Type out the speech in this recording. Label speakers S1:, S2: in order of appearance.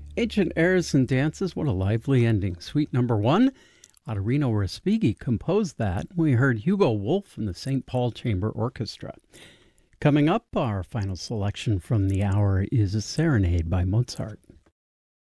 S1: Ancient Airs and Dances, what a lively ending. Suite number 1, Ottorino Respighi composed that. We heard Hugo Wolf from the St. Paul Chamber Orchestra. Coming up, our final selection from the hour is a serenade by Mozart.